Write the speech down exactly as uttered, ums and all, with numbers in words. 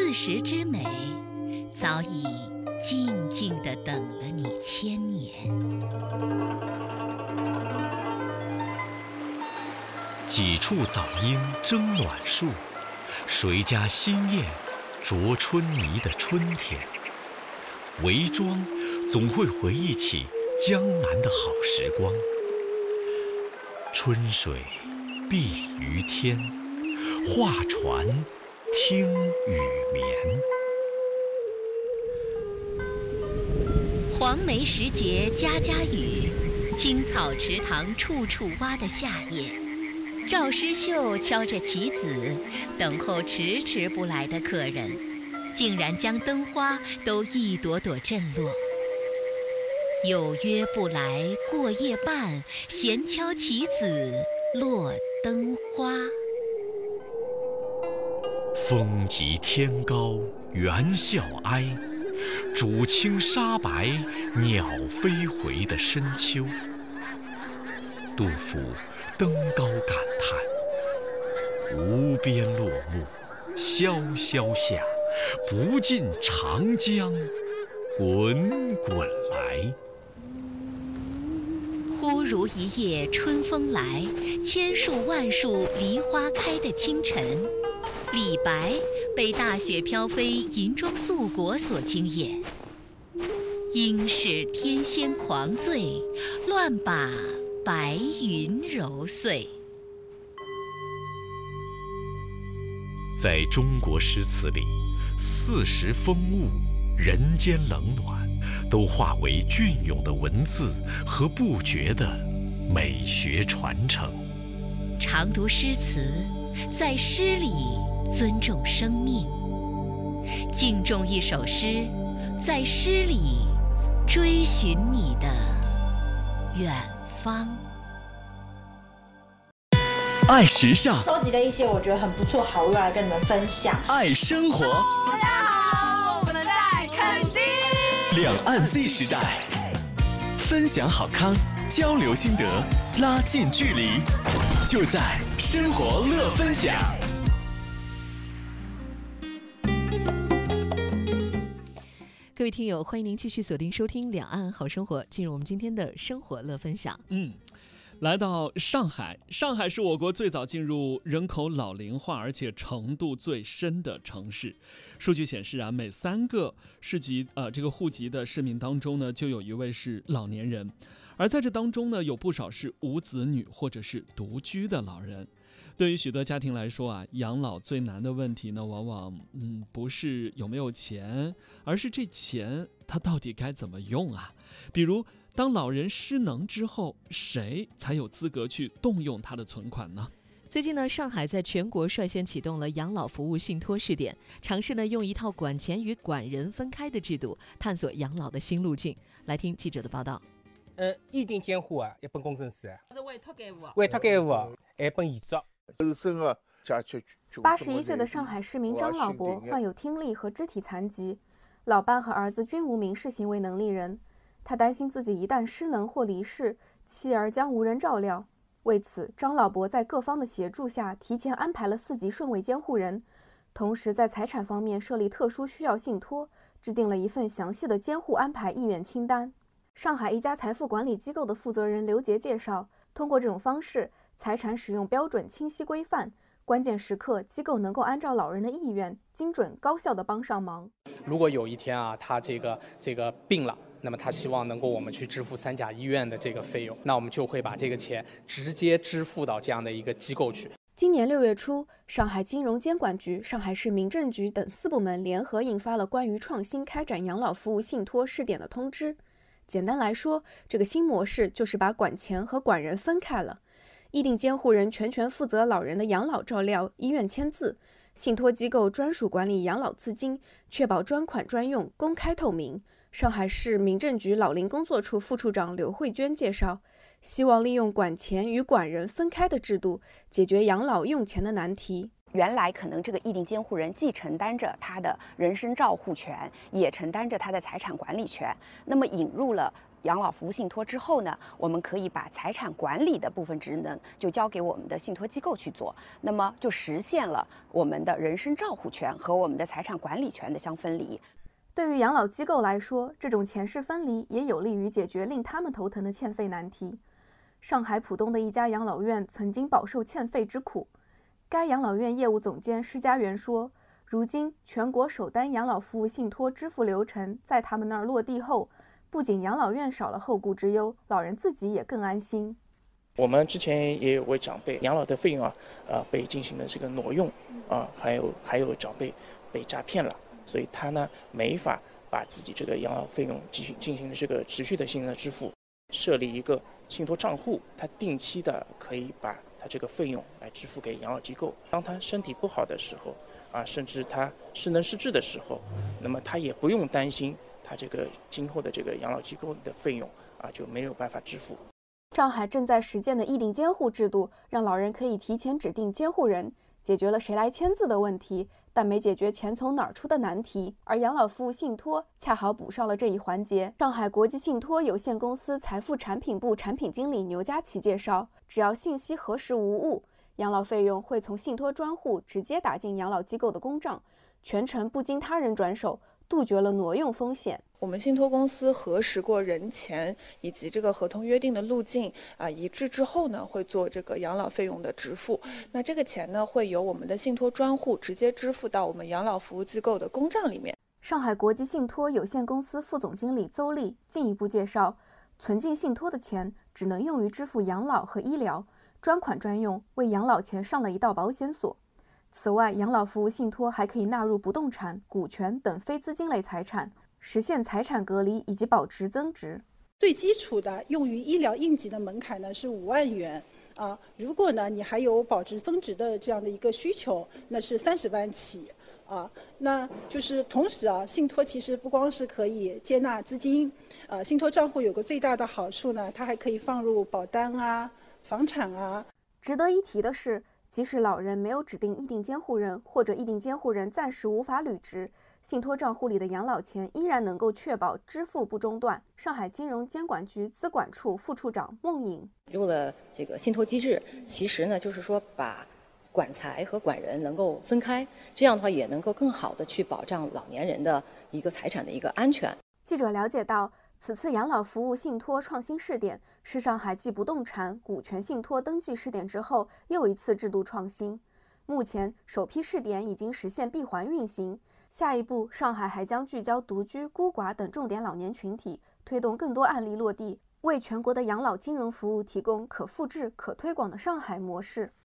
四十之美，早已静静地等了你千年。 几处早莺争暖树，谁家新燕啄春泥的春天。韦庄总会回忆起江南的好时光。春水碧于天，画船听雨眠。 黄梅时节家家雨，青草池塘处处蛙的夏夜，赵诗绣敲着棋子，等候迟迟不来的客人，竟然将灯花都一朵朵震落。有约不来过夜半，闲敲棋子落灯花。 风急天高猿啸哀，渚清沙白鸟飞回的深秋。杜甫登高感叹：无边落木萧萧下，不尽长江滚滚来。 忽如一夜春风来，千树万树梨花开的清晨，李白被大雪飘飞银装素裹所惊艳。应是天仙狂醉，乱把白云揉碎。 在中国诗词里，四时风物、人间冷暖，都化为隽永的文字和不绝的美学传承。 常读诗词，在诗里尊重生命；敬重一首诗，在诗里追寻你的远方。 爱时尚， 收集了一些我觉得很不错好物来跟你们分享。 爱生活， 大家好，我们在垦丁。 两岸 Z 时代，分享好康，交流心得，拉近距离，就在生活乐分享。 各位听友，欢迎您继续锁定收听《两岸好生活》，进入我们今天的生活乐分享。 嗯。来到上海，上海是我国最早进入人口老龄化而且程度最深的城市。数据显示啊，每三个市级呃这个户籍的市民当中呢，就有一位是老年人，而在这当中呢，有不少是无子女或者是独居的老人。对于许多家庭来说啊，养老最难的问题呢，往往嗯不是有没有钱，而是这钱它到底该怎么用啊？比如，当老人失能之后，谁才有资格去动用他的存款呢？ 最近呢，上海在全国率先启动了养老服务信托试点，尝试呢用一套管钱与管人分开的制度，探索养老的新路径。来听记者的报道。 呃，意定监护啊，一本工程师， 是委托监护， 委托监护，一本遗嘱。 八十一岁的上海市民张老伯患有听力和肢体残疾，老伴和儿子均无民事行为能力人。他担心自己一旦失能或离世，妻儿将无人照料。为此，张老伯在各方的协助下，提前安排了四级顺位监护人，同时在财产方面设立特殊需要信托，制定了一份详细的监护安排意愿清单。上海一家财富管理机构的负责人刘杰介绍，通过这种方式，财产使用标准清晰规范，关键时刻机构能够按照老人的意愿，精准高效地帮上忙。 如果有一天啊，他这个这个病了，那么他希望能够我们去支付三甲医院的这个费用，那我们就会把这个钱直接支付到这样的一个机构去。 今年六月初，上海金融监管局、上海市民政局等四部门联合印发了关于创新开展养老服务信托试点的通知。简单来说，这个新模式就是把管钱和管人分开了。意定监护人全权负责老人的养老照料、医院签字，信托机构专属管理养老资金，确保专款专用、公开透明。上海市民政局老龄工作处副处长刘慧娟介绍，希望利用管钱与管人分开的制度，解决养老用钱的难题。 原来可能这个意定监护人既承担着他的人身照护权，也承担着他的财产管理权。那么引入了养老服务信托之后呢，我们可以把财产管理的部分职能就交给我们的信托机构去做，那么就实现了我们的人身照护权和我们的财产管理权的相分离。 对于养老机构来说，这种钱势分离也有利于解决令他们头疼的欠费难题。上海浦东的一家养老院曾经饱受欠费之苦。该养老院业务总监施家元说，如今全国首单养老服务信托支付流程在他们那儿落地后，不仅养老院少了后顾之忧，老人自己也更安心。 我们之前也有位长辈养老的费用啊，呃被进行了这个挪用啊，还有还有长辈被诈骗了，所以他呢没法把自己这个养老费用继续进行这个持续的性的支付，设立一个信托账户，他定期的可以把他这个费用来支付给养老机构。当他身体不好的时候啊，甚至他失能失智的时候，那么他也不用担心他这个今后的这个养老机构的费用啊就没有办法支付。 上海正在实践的议定监护制度，让老人可以提前指定监护人，解决了谁来签字的问题，但没解决钱从哪儿出的难题。而养老服务信托恰好补上了这一环节。上海国际信托有限公司财富产品部产品经理牛佳琪介绍，只要信息核实无误，养老费用会从信托专户直接打进养老机构的公账，全程不经他人转手，杜绝了挪用风险。 我们信托公司核实过人钱以及这个合同约定的路径啊一致之后呢，会做这个养老费用的支付。那这个钱呢，会由我们的信托专户直接支付到我们养老服务机构的公账里面。 上海国际信托有限公司副总经理邹丽进一步介绍，存进信托的钱只能用于支付养老和医疗，专款专用，为养老钱上了一道保险锁。此外，养老服务信托还可以纳入不动产、股权等非资金类财产，实现财产隔离以及保值增值。 最基础的用于医疗应急的门槛呢是五万元啊，如果呢你还有保值增值的这样的一个需求，那是三十万起啊。那就是同时啊，信托其实不光是可以接纳资金，啊，信托账户有个最大的好处呢，它还可以放入保单啊、房产啊。 值得一提的是，即使老人没有指定议定监护人，或者议定监护人暂时无法履职，信托账户里的养老钱依然能够确保支付不中断。上海金融监管局资管处副处长孟颖， 入了这个信托机制，其实呢就是说把管财和管人能够分开，这样的话也能够更好的去保障老年人的一个财产的一个安全。 记者了解到，此次养老服务信托创新试点是上海继不动产、股权信托登记试点之后又一次制度创新。目前首批试点已经实现闭环运行，下一步上海还将聚焦独居、孤寡等重点老年群体，推动更多案例落地，为全国的养老金融服务提供可复制、可推广的上海模式。